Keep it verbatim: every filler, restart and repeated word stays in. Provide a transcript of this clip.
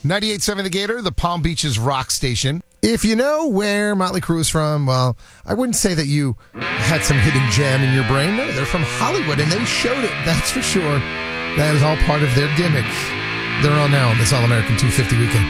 ninety-eight point seven The Gator, the Palm Beaches rock station. If you know where Motley Crue is from, well, I wouldn't say that you had some hidden gem in your brain. No, they're from Hollywood, and they showed it, that's for sure. That is all part of their gimmick. They're on now on this All-American two fifty weekend.